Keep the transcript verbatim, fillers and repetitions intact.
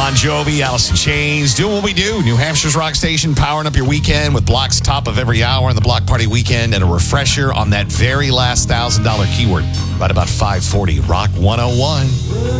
Bon Jovi, Alice in Chains, doing what we do. New Hampshire's Rock Station, powering up your weekend with Block's top of every hour on the Block Party Weekend and a refresher on that very last one thousand dollars keyword right about five forty. Rock one oh one.